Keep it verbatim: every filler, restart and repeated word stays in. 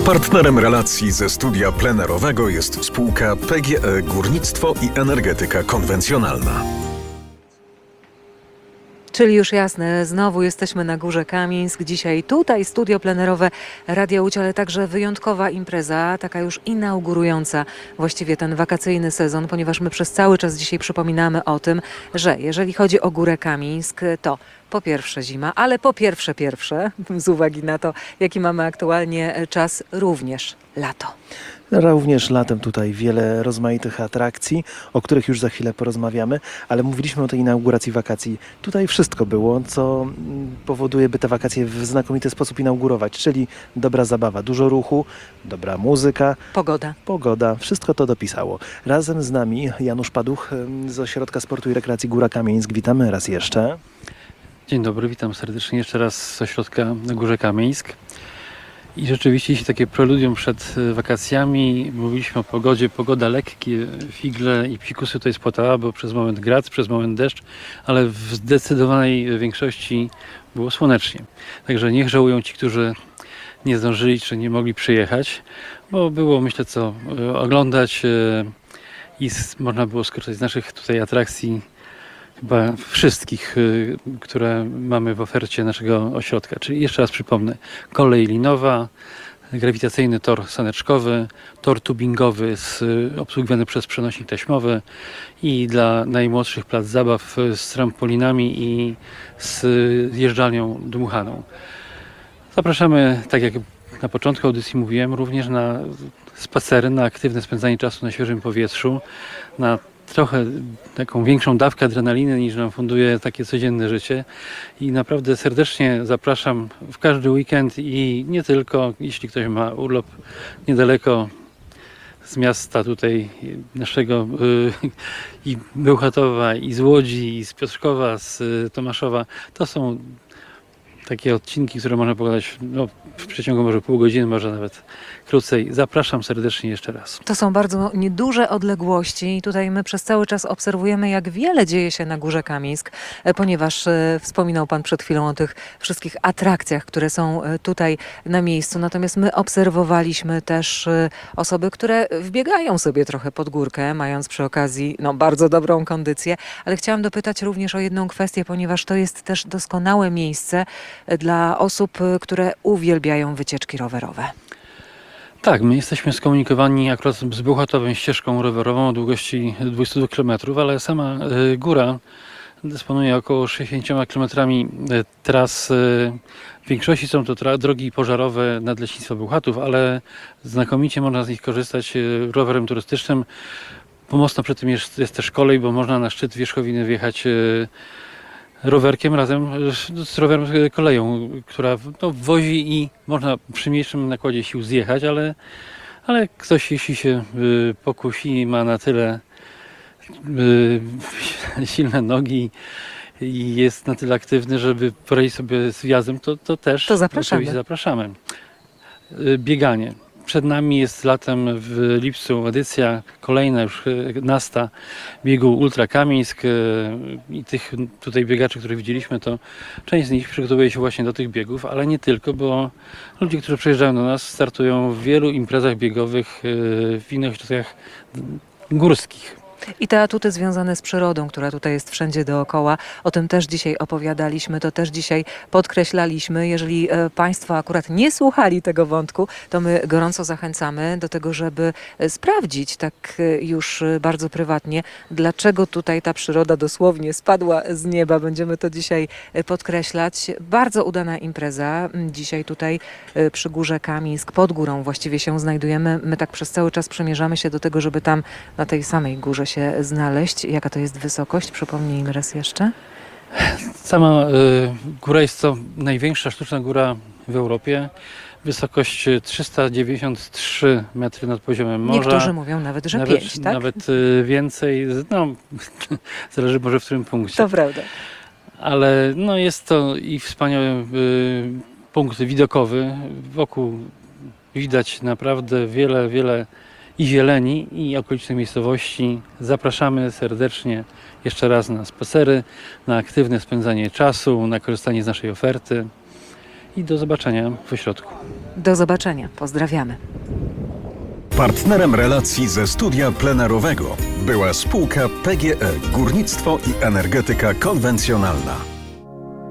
Partnerem relacji ze studia plenerowego jest spółka P G E Górnictwo i Energetyka Konwencjonalna. Czyli już jasne, znowu jesteśmy na Górze Kamieńsk. Dzisiaj tutaj studio plenerowe Radia Łódź, ale także wyjątkowa impreza, taka już inaugurująca właściwie ten wakacyjny sezon, ponieważ my przez cały czas dzisiaj przypominamy o tym, że jeżeli chodzi o Górę Kamieńsk, to po pierwsze zima, ale po pierwsze pierwsze, z uwagi na to, jaki mamy aktualnie czas, również lato. Również latem tutaj wiele rozmaitych atrakcji, o których już za chwilę porozmawiamy, ale mówiliśmy o tej inauguracji wakacji. Tutaj wszystko było, co powoduje, by te wakacje w znakomity sposób inaugurować, czyli dobra zabawa, dużo ruchu, dobra muzyka. Pogoda. Pogoda, wszystko to dopisało. Razem z nami Janusz Paduch z Ośrodka Sportu i Rekreacji Góra Kamieńsk. Witamy raz jeszcze. Dzień dobry, witam serdecznie jeszcze raz z ośrodka na Górze Kamieńsk. I rzeczywiście dzisiaj takie preludium przed wakacjami. Mówiliśmy o pogodzie, pogoda lekkie, figle i psikusy tutaj spłatała, bo przez moment grad, przez moment deszcz, ale w zdecydowanej większości było słonecznie. Także niech żałują ci, którzy nie zdążyli czy nie mogli przyjechać, bo było, myślę, co oglądać i można było skorzystać z naszych tutaj atrakcji, chyba wszystkich, które mamy w ofercie naszego ośrodka. Czyli jeszcze raz przypomnę, kolej linowa, grawitacyjny tor saneczkowy, tor tubingowy z, obsługiwany przez przenośnik taśmowy i dla najmłodszych plac zabaw z trampolinami i z jeżdżalnią dmuchaną. Zapraszamy, tak jak na początku audycji mówiłem, również na spacery, na aktywne spędzanie czasu na świeżym powietrzu, na trochę taką większą dawkę adrenaliny niż nam funduje takie codzienne życie i naprawdę serdecznie zapraszam w każdy weekend i nie tylko, jeśli ktoś ma urlop niedaleko z miasta tutaj naszego yy, i Bełchatowa, i z Łodzi, i z Piotrkowa, z Tomaszowa, to są takie odcinki, które można pogadać no, w przeciągu może pół godziny, może nawet krócej. Zapraszam serdecznie jeszcze raz. To są bardzo nieduże odległości i tutaj my przez cały czas obserwujemy, jak wiele dzieje się na Górze Kamieńsk, ponieważ e, wspominał Pan przed chwilą o tych wszystkich atrakcjach, które są tutaj na miejscu. Natomiast my obserwowaliśmy też e, osoby, które wbiegają sobie trochę pod górkę, mając przy okazji no, bardzo dobrą kondycję. Ale chciałam dopytać również o jedną kwestię, ponieważ to jest też doskonałe miejsce dla osób, które uwielbiają wycieczki rowerowe. Tak, my jesteśmy skomunikowani akurat z Bełchatową ścieżką rowerową o długości dwudziestu dwóch kilometrów, ale sama góra dysponuje około sześćdziesięcioma kilometrami tras. W większości są to drogi pożarowe Nadleśnictwa Bełchatów, ale znakomicie można z nich korzystać rowerem turystycznym. Pomocno przy tym jest, jest też kolej, bo można na szczyt wierzchowiny wjechać rowerkiem razem z rowerem koleją, która no, wozi i można przy mniejszym nakładzie sił zjechać, ale, ale ktoś, jeśli się y, pokusi i ma na tyle y, silne nogi i jest na tyle aktywny, żeby poradzić sobie z wjazdem, to, to też to zapraszamy. oczywiście zapraszamy. Y, bieganie. Przed nami jest latem w lipcu edycja kolejna, już nasta biegu Ultra Kamieńsk i tych tutaj biegaczy, których widzieliśmy, to część z nich przygotowuje się właśnie do tych biegów, ale nie tylko, bo ludzie, którzy przyjeżdżają do nas, startują w wielu imprezach biegowych w innych ośrodkach górskich. I te atuty związane z przyrodą, która tutaj jest wszędzie dookoła, o tym też dzisiaj opowiadaliśmy, to też dzisiaj podkreślaliśmy. Jeżeli e, Państwo akurat nie słuchali tego wątku, to my gorąco zachęcamy do tego, żeby sprawdzić tak e, już bardzo prywatnie, dlaczego tutaj ta przyroda dosłownie spadła z nieba. Będziemy to dzisiaj podkreślać. Bardzo udana impreza. Dzisiaj tutaj e, przy Górze Kamieńsk, pod górą właściwie się znajdujemy. My tak przez cały czas przemierzamy się do tego, żeby tam na tej samej górze się znaleźć. Jaka to jest wysokość? Przypomnijmy raz jeszcze. Sama y, góra jest to największa sztuczna góra w Europie. Wysokość trzysta dziewięćdziesiąt trzy metry nad poziomem morza. Niektórzy mówią nawet, że nawet, pięć, tak? Nawet y, więcej. No, zależy może w którym punkcie. To prawda. Ale no, jest to i wspaniały y, punkt widokowy. Wokół widać naprawdę wiele, wiele i zieleni, i okolicznych miejscowości. Zapraszamy serdecznie jeszcze raz na spacery, na aktywne spędzanie czasu, na korzystanie z naszej oferty i do zobaczenia w ośrodku. Do zobaczenia. Pozdrawiamy. Partnerem relacji ze studia plenerowego była spółka P G E Górnictwo i Energetyka Konwencjonalna.